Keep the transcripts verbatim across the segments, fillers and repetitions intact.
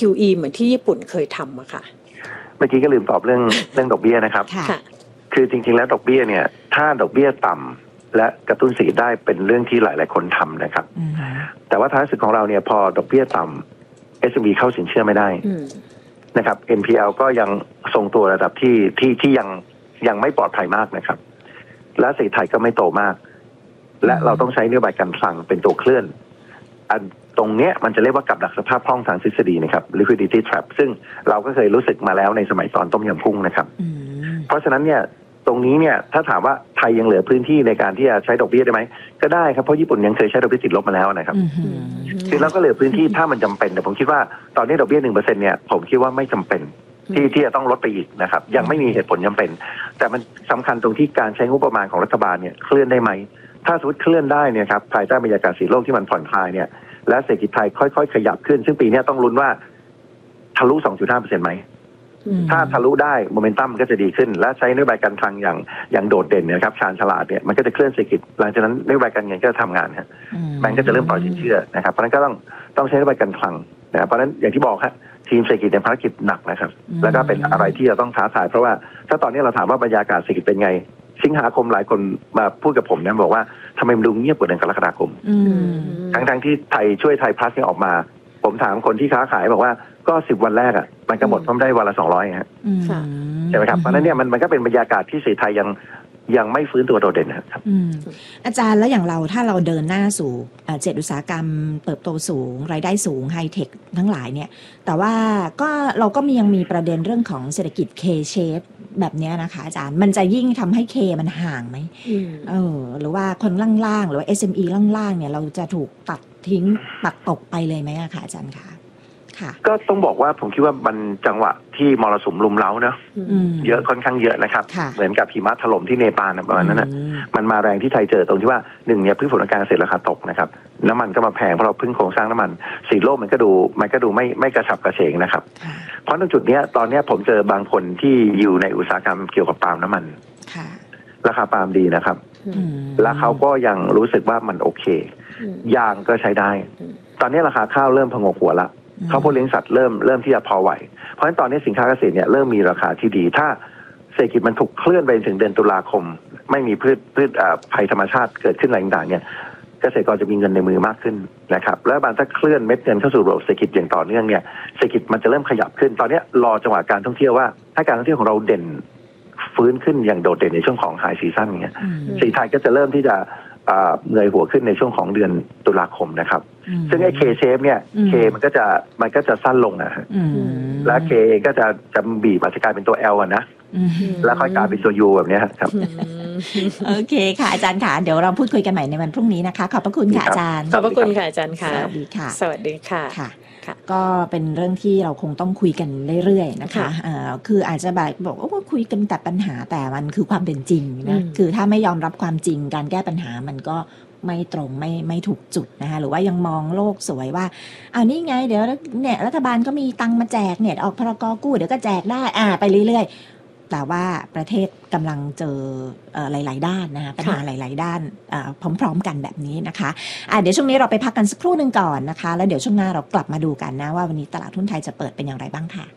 คิว อี เหมือนที่ญี่ปุ่นเคยทำอะค่ะเมื่อกี้ก็ลืมตอบเรื่องเรื่องดอกเบี้ยนะครับคือจริงๆแล้วดอกเบี้ยเนี่ยถ้าดอกเบี้ยต่ำและกระตุ้นเศรษฐกิจได้เป็นเรื่องที่หลายๆคนทำนะครับแต่ว่าท้ายสุดของเราเนี่ยพอดอกเบี้ยต่ำ เอส เอ็ม อี เข้าสินเชื่อไม่ได้นะครับ เอ็น พี แอล ก็ยังทรงตัวระดับที่ที่ที่ยังยังไม่ปลอดภัยมากนะครับและเศรษฐกิจไทยก็ไม่โตมากและเราต้องใช้นโยบายการคลังเป็นตัวเคลื่อนอันตรงเนี้ยมันจะเรียกว่ากับดักสภาพคล่องทางทฤษฎีนะครับ liquidity trap ซึ่งเราก็เคยรู้สึกมาแล้วในสมัยตอนต้มยำกุ้งนะครับเพราะฉะนั้นเนี่ยตรงนี้เนี่ยถ้าถามว่าไทยยังเหลือพื้นที่ในการที่จะใช้ดอกเบี้ยได้ไหมก็ได้ครับเพราะญี่ปุ่นยังเคยใช้ดอกเบี้ยติดลบมาแล้วนะครับคือเราก็เหลือพื้นที่ถ้ามันจำเป็นแต่ผมคิดว่าตอนนี้ดอกเบี้ยหนึ่งเปอร์เซ็นต์เนี่ยผมคิดว่าไม่จำเป็นที่ที่จะต้องลดไปอีกนะครับยังไม่มีเหตุผลจำเป็นแต่มันสำคัญตรงที่การใช้งบประมาณของรัฐบาลเนี่ยเคลื่อนได้ไหมถ้าสมมติเคลื่อนได้เนี่ยครับภายใต้บรรยากาศสีโลกที่มันผ่อนคลายเนี่ยและเศรษฐกิจไทยค่อยๆขยับขึ้นซึ่งปีนี้ต้องลุ้นว่าทะลุ สองจุดห้าเปอร์เซ็นต์ ไหมถ้าทะลุได้โมเมนตัมก็จะดีขึ้นและใช้นโยบายการคลังอย่างอย่างโดดเด่นนะครับชาญฉลาดเนี่ยมันก็จะเคลื่อนเศรษฐกิจหลังจากนั้นนโยบายการเงินก็จะทำงานครับแบงก์ก็จะเริ่มปล่อยสินเชื่อนะครับเพราะนั้นก็ต้องต้องใช้นโยบายการคลังนะเพราะนั้นอย่างที่บอกครับทีมเศรษฐกิจในภารกิจหนักนะครับแล้วก็เป็นอะไรที่เราต้องท้าทายเพราะว่าถ้าตอนนี้เราถามว่าบรรยากาศเศรษฐกิจเป็นไงสิงหาคมหลายคนมาพูดกับผมนะบอกว่าทำไมมันดูเงียบกว่าเดือนกรกฎาคมทั้งทั้งที่ไทยช่วยไทยพลัสเนี่ยออกมาผมถามคนที่ค้าขายบอกว่าก็สิบวันแรกอ่ะมันก็หมดพร้อมได้วันละสองร้อยฮะใช่ไหมครับเพราะนั้นเนี่ยมันมันก็เป็นบรรยากาศที่เศรษฐกิจไทยยังยังไม่ฟื้นตัวโดดเด่นครับอาจารย์แล้วอย่างเราถ้าเราเดินหน้าสู่เจ็ดอุตสาหกรรมเติบโตสูงรายได้สูงไฮเทคทั้งหลายเนี่ยแต่ว่าก็เราก็มียังมีประเด็นเรื่องของเศรษฐกิจ K-shape แบบนี้นะคะอาจารย์มันจะยิ่งทำให้ K มันห่างไหมเออหรือว่าคนล่างๆหรือว่า เอส เอ็ม อี ล่างๆเนี่ยเราจะถูกตัดทิ้งปัดตกไปเลยไหมอะคะอาจารย์คะก็ต้องบอกว่าผมคิดว่ามันจังหวะที่มรสุมรุมเร้าเนอะเยอะค่อนข้างเยอะนะครับเหมือนกับหิมะถล่มที่เนปาลประมาณนั้นนะมันมาแรงที่ไทยเจอตรงที่ว่าหนึ่งเนี่ยพืชผลทางการเกษตรราคาตกนะครับน้ำมันก็มาแพงเพราะเราพึ่งโครงสร้างน้ำมันสีโลกมันก็ดูมันก็ดูไม่ไม่กระฉับกระเฉงนะครับเพราะตรงจุดนี้ตอนนี้ผมเจอบางคนที่อยู่ในอุตสาหกรรมเกี่ยวกับปาล์มน้ำมันราคาปาล์มดีนะครับแล้วเขาก็ยังรู้สึกว่ามันโอเคยางก็ใช้ได้ตอนนี้ราคาข้าวเริ่มพงกหัวละข้าวโพดเลี้ยงสัตว์เริ่มเริ่มที่จะพอไหวเพราะฉะนั้นตอนนี้สินค้าเกษตรเนี่ยเริ่มมีราคาที่ดีถ้าเศรษฐกิจมันถูกเคลื่อนไปถึงเดือนตุลาคมไม่มีพืชพืชภัยธรรมชาติเกิดขึ้นอะไรต่างๆเนี่ยเกษตรกรจะมีเงินในมือมากขึ้นนะครับแล้วบางถ้าเคลื่อนเม็ดเงินเข้าสู่ระบบเศรษฐกิจอย่างต่อเนื่องเนี่ยเศรษฐกิจมันจะเริ่มขยับขึ้นตอนนี้รอจังหวะการท่องเที่ยวว่าถ้าการท่องเที่ยวของเราเด่นฟื้นขึ้นอย่างโดดเด่นในช่วงของไฮซีซั่นเนี่ยเศรษฐกิจไทยก็จะเริ่มที่จะเงยหัวขึ้นในช่วงของเดือนตุลาคมนะครับซึ่งไอ้ K-shape เนี่ย K มันก็จะมันก็จะสั้นลงนะและ K ก็จะจะบีบอาจจะกลายเป็นตัว L อ่ะนะแล้วค่อยกลายเป็นตัว U แบบนี้ครับโอเคค่ะอาจารย์ค่ะเดี๋ยวเราพูดคุยกันใหม่ในวันพรุ่งนี้นะคะขอบพระคุณค่ะอาจารย์ขอบพระคุณค่ะอาจารย์ค่ะสวัสดีค่ะสวัสดีค่ะก็เป็นเรื่องที่เราคงต้องคุยกันเรื่อยๆนะคะคืออาจจะแบบบอกว่าคุยกันแต่ปัญหาแต่มันคือความเป็นจริงนะคือถ้าไม่ยอมรับความจริงการแก้ปัญหามันก็ไม่ตรงไม่ไม่ถูกจุดนะคะหรือว่ายังมองโลกสวยว่าอ้าวนี่ไงเดี๋ยวเนี่ยรัฐบาลก็มีตังมาแจกเนี่ยออกพรกกู้เดี๋ยวก็แจกได้อ่าไปเรื่อยๆแต่ว่าประเทศกำลังเจอหลายๆด้านนะคะปัญหาหลายๆด้านพร้อมๆกันแบบนี้นะคะะเดี๋ยวช่วงนี้เราไปพักกันสักครู่หนึ่งก่อนนะคะแล้วเดี๋ยวช่วงหน้าเรากลับมาดูกันนะว่าวันนี้ตลาดหุ้นไทยจะเปิดเป็นอย่างไรบ้างค่ะ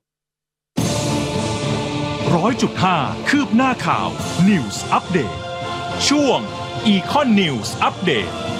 ร้อยจุดห้าคืบหน้าข่าว News Update ช่วง Econ News Update